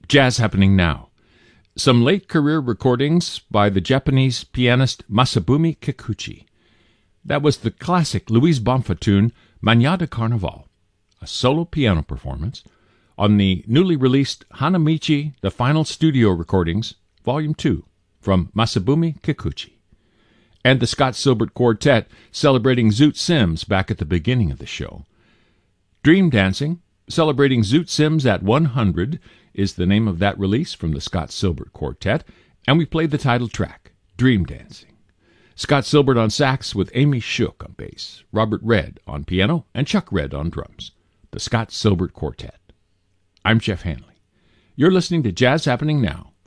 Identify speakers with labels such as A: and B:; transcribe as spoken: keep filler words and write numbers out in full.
A: Jazz Happening Now. Some late career recordings by the Japanese pianist Masabumi Kikuchi. That was the classic Luis Bonfa tune, Manhã de Carnaval, a solo piano performance on the newly released Hanamichi, the Final Studio Recordings, Volume two, from Masabumi Kikuchi. And the Scott Silbert Quartet celebrating Zoot Sims back at the beginning of the show. Dream Dancing, celebrating Zoot Sims at one hundred, is the name of that release from the Scott Silbert Quartet, and we played the title track, Dream Dancing. Scott Silbert on sax with Amy Shook on bass, Robert Redd on piano, and Chuck Redd on drums. The Scott Silbert Quartet. I'm Jeff Hanley. You're listening to Jazz Happening Now